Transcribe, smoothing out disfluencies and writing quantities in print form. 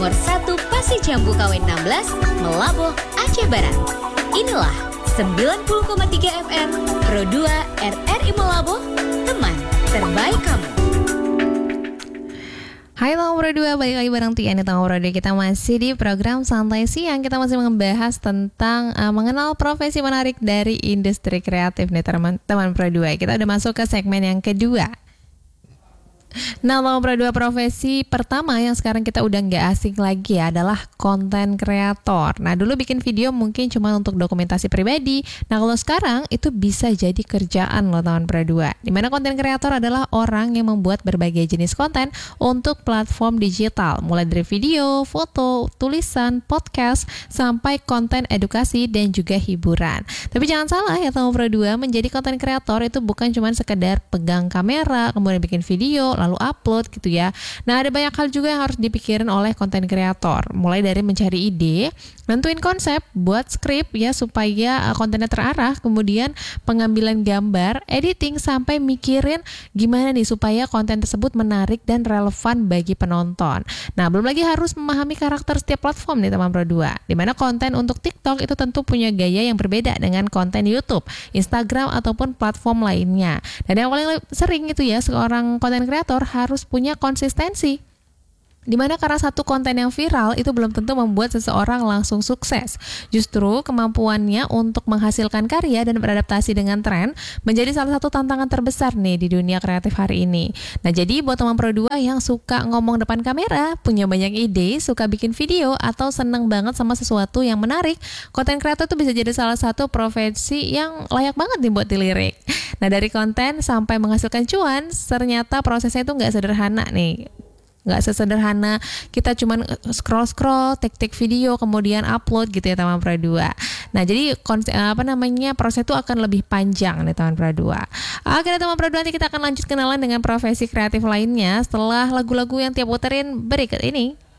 nomor 1 Pasir Jambu KW 16, Melaboh, Aceh Barat. Inilah 90,3 FM Pro 2 RRI Melaboh, teman terbaik kamu. Hai Tangga Pro 2, balik lagi bareng Tia nih Tangga Pro 2. Kita masih di program Santai Siang. Kita masih membahas tentang mengenal profesi menarik dari industri kreatif nih teman-teman Pro 2. Kita udah masuk ke segmen yang kedua. Nah, Tangga Pro 2, profesi pertama yang sekarang kita udah nggak asing lagi adalah konten kreator. Nah, dulu bikin video mungkin cuma untuk dokumentasi pribadi. Nah, kalau sekarang itu bisa jadi kerjaan loh Tangga Pro 2. Dimana konten kreator adalah orang yang membuat berbagai jenis konten untuk platform digital. Mulai dari video, foto, tulisan, podcast, sampai konten edukasi dan juga hiburan. Tapi jangan salah ya Tangga Pro 2, menjadi konten kreator itu bukan cuma sekedar pegang kamera, kemudian bikin video, lalu upload gitu ya. Nah, ada banyak hal juga yang harus dipikirin oleh konten kreator. Mulai dari mencari ide, nentuin konsep, buat skrip ya supaya kontennya terarah, kemudian pengambilan gambar, editing, sampai mikirin gimana nih supaya konten tersebut menarik dan relevan bagi penonton. Nah, belum lagi harus memahami karakter setiap platform nih teman Pro 2. Dimana konten untuk TikTok itu tentu punya gaya yang berbeda dengan konten YouTube, Instagram, ataupun platform lainnya. Dan yang paling sering itu ya, seorang konten kreator harus punya konsistensi. Dimana karena satu konten yang viral itu belum tentu membuat seseorang langsung sukses. Justru kemampuannya untuk menghasilkan karya dan beradaptasi dengan tren menjadi salah satu tantangan terbesar nih di dunia kreatif hari ini. Nah, jadi buat teman Pro 2 yang suka ngomong depan kamera, punya banyak ide, suka bikin video, atau seneng banget sama sesuatu yang menarik, konten kreator itu bisa jadi salah satu profesi yang layak banget nih buat dilirik. Nah, dari konten sampai menghasilkan cuan, ternyata prosesnya itu nggak sederhana nih. Nggak sesederhana kita cuman scroll-scroll, tik-tik video, kemudian upload gitu ya teman Pro 2. Nah, jadi proses itu akan lebih panjang nih teman Pro 2. Oke teman Pro 2, nanti kita akan lanjut kenalan dengan profesi kreatif lainnya setelah lagu-lagu yang tiap puterin berikut ini.